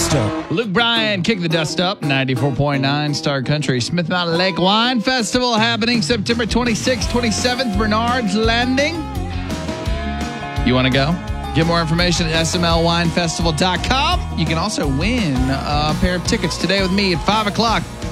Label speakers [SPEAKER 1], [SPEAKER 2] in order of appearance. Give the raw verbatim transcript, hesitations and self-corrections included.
[SPEAKER 1] dust up.
[SPEAKER 2] Luke Bryan, Kick the Dust Up, ninety-four point nine Star Country. Smith Mountain Lake Wine Festival happening September twenty-sixth, twenty-seventh, Bernard's Landing. You want to go? Get more information at S M L wine festival dot com. You can also win a pair of tickets today with me at five o'clock.